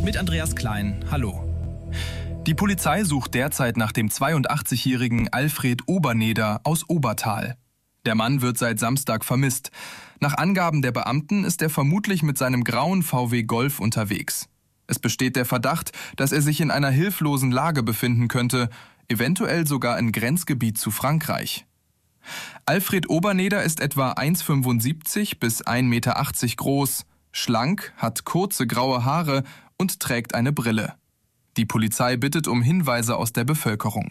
Mit Andreas Klein, hallo. Die Polizei sucht derzeit nach dem 82-jährigen Alfred Oberneder aus Obertal. Der Mann wird seit Samstag vermisst. Nach Angaben der Beamten ist er vermutlich mit seinem grauen VW Golf unterwegs. Es besteht der Verdacht, dass er sich in einer hilflosen Lage befinden könnte, eventuell sogar im Grenzgebiet zu Frankreich. Alfred Oberneder ist etwa 1,75 bis 1,80 Meter groß, schlank, hat kurze graue Haare und trägt eine Brille. Die Polizei bittet um Hinweise aus der Bevölkerung.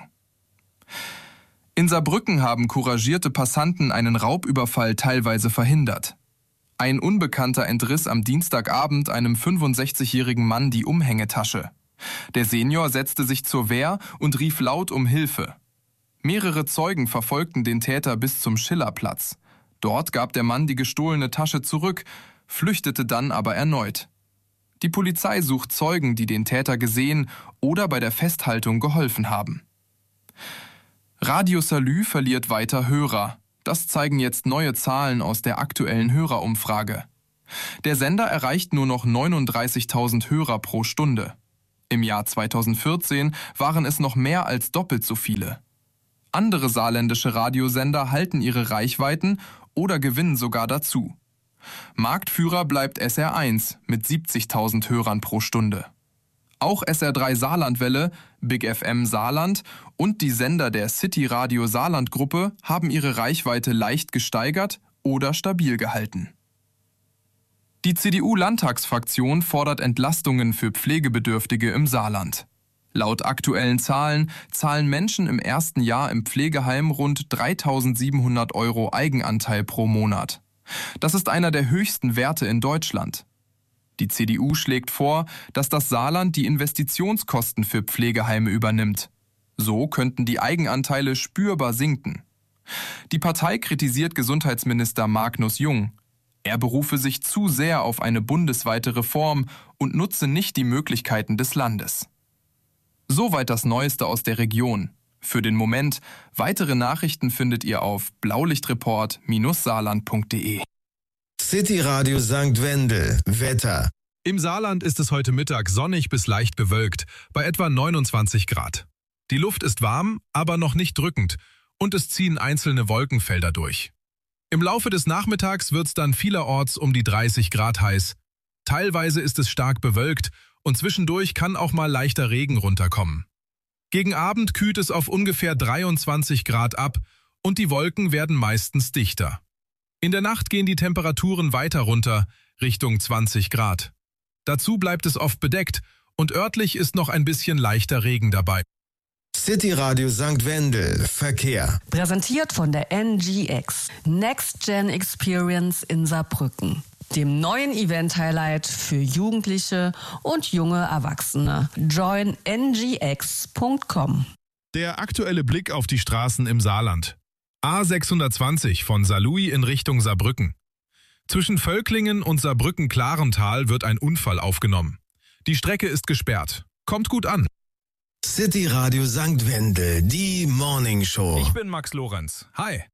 In Saarbrücken haben couragierte Passanten einen Raubüberfall teilweise verhindert. Ein Unbekannter entriss am Dienstagabend einem 65-jährigen Mann die Umhängetasche. Der Senior setzte sich zur Wehr und rief laut um Hilfe. Mehrere Zeugen verfolgten den Täter bis zum Schillerplatz. Dort gab der Mann die gestohlene Tasche zurück, flüchtete dann aber erneut. Die Polizei sucht Zeugen, die den Täter gesehen oder bei der Festhaltung geholfen haben. Radio Salü verliert weiter Hörer. Das zeigen jetzt neue Zahlen aus der aktuellen Hörerumfrage. Der Sender erreicht nur noch 39.000 Hörer pro Stunde. Im Jahr 2014 waren es noch mehr als doppelt so viele. Andere saarländische Radiosender halten ihre Reichweiten oder gewinnen sogar dazu. Marktführer bleibt SR1 mit 70.000 Hörern pro Stunde. Auch SR3 Saarlandwelle, Big FM Saarland und die Sender der City Radio Saarland Gruppe haben ihre Reichweite leicht gesteigert oder stabil gehalten. Die CDU-Landtagsfraktion fordert Entlastungen für Pflegebedürftige im Saarland. Laut aktuellen Zahlen zahlen Menschen im ersten Jahr im Pflegeheim rund 3.700 € Eigenanteil pro Monat. Das ist einer der höchsten Werte in Deutschland. Die CDU schlägt vor, dass das Saarland die Investitionskosten für Pflegeheime übernimmt. So könnten die Eigenanteile spürbar sinken. Die Partei kritisiert Gesundheitsminister Magnus Jung. Er berufe sich zu sehr auf eine bundesweite Reform und nutze nicht die Möglichkeiten des Landes. Soweit das Neueste aus der Region. Für den Moment, weitere Nachrichten findet ihr auf blaulichtreport-saarland.de. City Radio St. Wendel, Wetter. Im Saarland ist es heute Mittag sonnig bis leicht bewölkt, bei etwa 29 Grad. Die Luft ist warm, aber noch nicht drückend und es ziehen einzelne Wolkenfelder durch. Im Laufe des Nachmittags wird es dann vielerorts um die 30 Grad heiß. Teilweise ist es stark bewölkt und zwischendurch kann auch mal leichter Regen runterkommen. Gegen Abend kühlt es auf ungefähr 23 Grad ab und die Wolken werden meistens dichter. In der Nacht gehen die Temperaturen weiter runter, Richtung 20 Grad. Dazu bleibt es oft bedeckt und örtlich ist noch ein bisschen leichter Regen dabei. City Radio St. Wendel, Verkehr. Präsentiert von der NGX, Next Gen Experience in Saarbrücken, dem neuen Event-Highlight für Jugendliche und junge Erwachsene. Join ngx.com. Der aktuelle Blick auf die Straßen im Saarland. A620 von Saarlouis in Richtung Saarbrücken. Zwischen Völklingen und Saarbrücken-Klarental wird ein Unfall aufgenommen. Die Strecke ist gesperrt. Kommt gut an. City Radio St. Wendel, die Morning Show. Ich bin Max Lorenz. Hi.